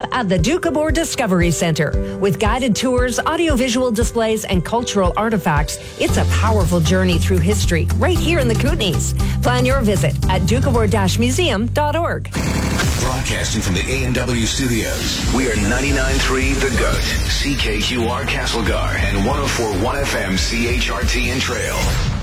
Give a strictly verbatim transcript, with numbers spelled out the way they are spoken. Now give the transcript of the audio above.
at the Doukhobor Discovery Center. With guided tours, audiovisual displays, and cultural artifacts, it's a powerful journey through history right here in the Kootenays. Plan your visit at doukhobor dash museum dot org. Broadcasting from the A and W studios, we are ninety-nine point three The Goat, C K Q R Castlegar, and one oh four point one F M C H R T in Trail.